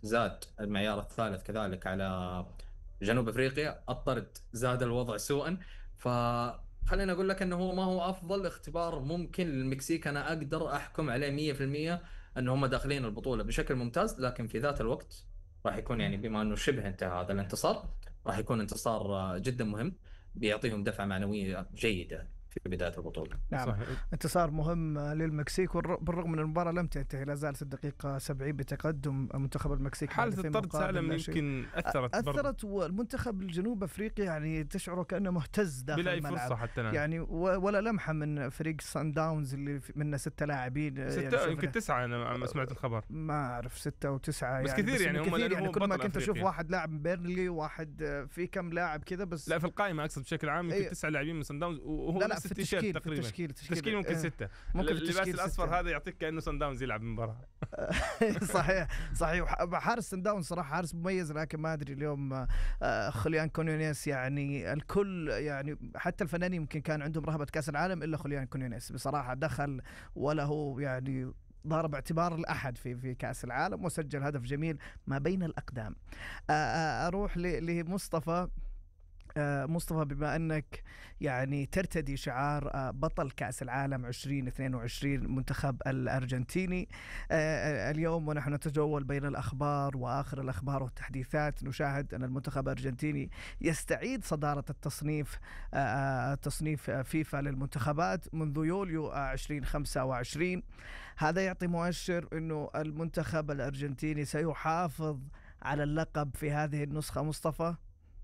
زاد المعيار الثالث كذلك على جنوب افريقيا، الطرد، زاد الوضع سوءا. فخلينا اقول لك انه هو ما هو افضل اختبار ممكن للمكسيك انا اقدر احكم عليه 100% ان هم داخلين البطولة بشكل ممتاز، لكن في ذات الوقت راح يكون يعني بما انه شبه انتهى هذا الانتصار، راح يكون انتصار جدا مهم، بيعطيهم دفعة معنوية جيدة في بداية البطولة. نعم، صحيح. انتصار مهم للمكسيك، بالرغم من المباراة لم تنتهي، لا زالت الدقيقة 70 بتقدم منتخب المكسيك حالة بهدفين الطرد مقابل سالم لا شيء. يمكن أثرت برضه. أثرت، والمنتخب الجنوب أفريقيا يعني تشعر كأنه مهتز داخل بلا أي الملعب فرصة حتى الآن. يعني ولا لمحة من فريق سان داونز اللي منه 6 لاعبين، ستة يمكن 9، أنا سمعت الخبر. ما أعرف 6 أو 9 بس يعني، كثير يعني، هم كثير يعني، كل ما كنت أشوف أفريقيا. واحد لاعب من بيرلي، واحد في كم لاعب كذا بس. لا في القائمة أقصد بشكل عام يمكن 9 لاعبين من سان داونز، وهو لا نفس في التيشيرت تقريبا. التشكيل ممكن 6. ممكن اللباس الأصفر هذا يعطيك كأنه سان داونز يلعب مباراة. صحيح. حارس سان داونز صراحة حارس مميز، لكن ما أدري اليوم خوليان كونيونيس يعني الكل يعني حتى الفنانين يمكن كان عندهم رهبة كأس العالم إلا خوليان كونيونيس بصراحة، دخل ولا هو يعني ضرب اعتبار الأحد في كأس العالم، وسجل هدف جميل ما بين الأقدام. أروح لمصطفى. مصطفى، بما أنك يعني ترتدي شعار بطل كأس العالم 2022 منتخب الأرجنتيني، اليوم ونحن نتجول بين الأخبار وآخر الأخبار والتحديثات نشاهد أن المنتخب الأرجنتيني يستعيد صدارة التصنيف، تصنيف فيفا للمنتخبات منذ يوليو 2025. هذا يعطي مؤشر أنه المنتخب الأرجنتيني سيحافظ على اللقب في هذه النسخة. مصطفى،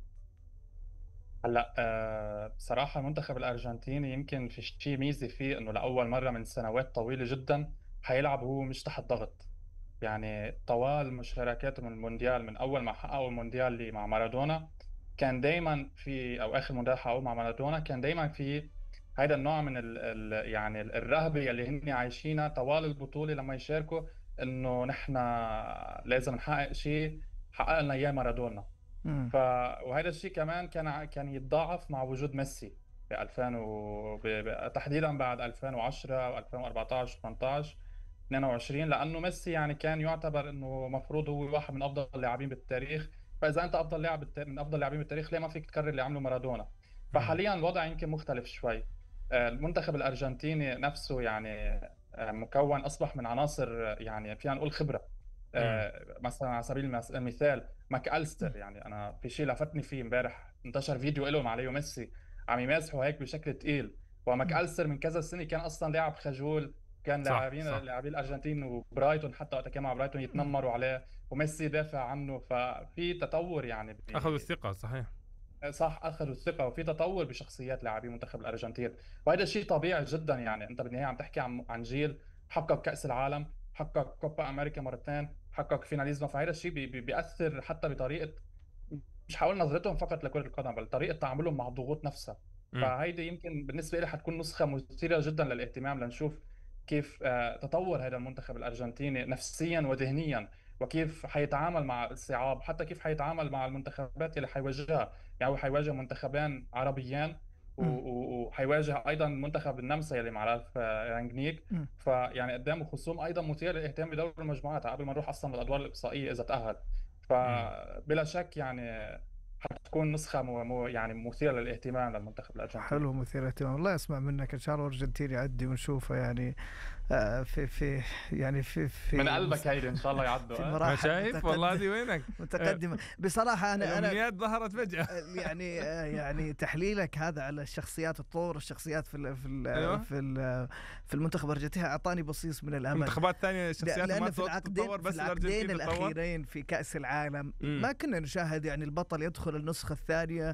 هلا بصراحة المنتخب الأرجنتيني يمكن في شيء ميزة فيه إنه لأول مرة من سنوات طويلة جدا حيلعب هو مش تحت ضغط. يعني طوال مشاركاتهم المونديال من أول ما حققوا المونديال اللي مع مارادونا، كان دايما في، أو آخر مونديال حققوه مع مارادونا، كان دايما في هذا النوع من ال يعني الرهبة اللي هن عايشينها طوال البطولة لما يشاركوا، إنه نحن لازم نحقق شيء حقق لنا إياه مارادونا. ف وهذا الشيء كمان كان يتضاعف مع وجود ميسي في 2000 تحديدا بعد 2010 و2014 18 22، لانه ميسي يعني كان يعتبر انه مفروض هو واحد من افضل اللاعبين بالتاريخ. فاذا انت افضل لاعب من افضل اللاعبين بالتاريخ، ليه ما فيك تكرر اللي عمله مارادونا؟ فحاليا الوضع يمكن مختلف شوي. المنتخب الارجنتيني نفسه يعني مكون اصبح من عناصر يعني فينا نقول خبره. مثلا على سبيل المثال ماك ألستر، يعني انا في شيء لفتني فيه امبارح، انتشر فيديو له مع ليو ميسي عم يمازحوا هيك بشكل تقيل. وماك ألستر من كذا سنه كان اصلا لاعب خجول، كان صح. لاعبين الارجنتين وبرايتون حتى وقت كان مع برايتون يتنمروا عليه، وميسي دافع عنه. ففي تطور يعني أخذوا الثقة. صحيح. صح، اخذوا الثقه، وفي تطور بشخصيات لاعبي منتخب الارجنتين. وهذا شيء طبيعي جدا. يعني انت بالنهايه عم تحكي عن جيل حقق كاس العالم، حقق كوبا امريكا مرتين، حقق فيناليزما. فهذا الشيء بيأثر حتى بطريقه، مش حاول نظرتهم فقط لكره القدم، بل طريقه تعاملهم مع الضغوط نفسها. مم. فهيدي يمكن بالنسبه لي حتكون نسخه مثيره جدا للاهتمام، لنشوف كيف تطور هذا المنتخب الارجنتيني نفسيا وذهنيا، وكيف حيتعامل مع الصعاب، حتى كيف حيتعامل مع المنتخبات اللي حيواجهها. يعني هو حيواجه منتخبين عربيين، وحيواجه ايضا منتخب النمسا اللي مع رالف رانجنيك. فيعني قدامه خصوم ايضا مثير للاهتمام بدور المجموعات قبل ما نروح اصلا بالادوار الاقصائيه اذا تاهل. فبلا شك يعني حتكون نسخه يعني مثيره للاهتمام للمنتخب الارجنتيني. حلو، مثير اهتمام. والله اسمع منك ان شاء الله الارجنتين يعدي ونشوفه يعني في يعني في من قلبك هيدي ان شاء الله يعدوا. في ما مراحل شايف والله دي وينك متقدمه بصراحه. انا الأمنيات ظهرت فجأة. يعني تحليلك هذا على الشخصيات، التطور الشخصيات أيوة. في المنتخب الارجنتيني اعطاني بصيص من الامل. منتخبات ثانية شخصيات لأن ما في تتطور، بس العقدين الأخيرين في كأس العالم ما كنا نشاهد يعني البطل يدخل النسخة الثانية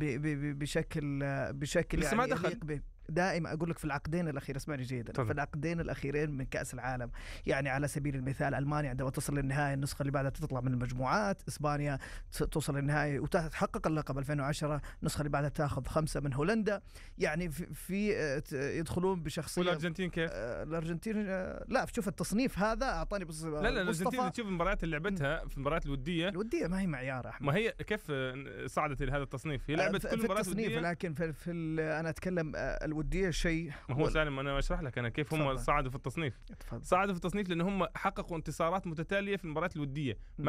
بشكل لسه يعني ما دخل. يليق به. دائما أقول لك في العقدين الأخير، اسمعني جيدا، طبعا. في العقدين الأخيرين من كأس العالم، يعني على سبيل المثال ألمانيا عندما تصل للنهاية النسخة اللي بعدها تطلع من المجموعات، إسبانيا توصل للنهاية وتحقق اللقب 2010، النسخة اللي بعدها تأخذ 5 من هولندا. يعني في يدخلون بشخصية. والأرجنتين كيف؟ الأرجنتين لا، شوف التصنيف هذا أعطاني بس. لا الأرجنتين تشوف المباريات اللي لعبتها في المباريات الودية ما هي معيار أحمد. ما هي كيف صعدت إلى هذا التصنيف؟ هي لعبت كل مباريات ودية، لكن في أنا أتكلم الودية شيء. ما هو سالم أنا أشرح لك أنا كيف هم صعدوا في التصنيف. صعدوا في التصنيف لأن هم حققوا انتصارات متتالية في المباريات الودية.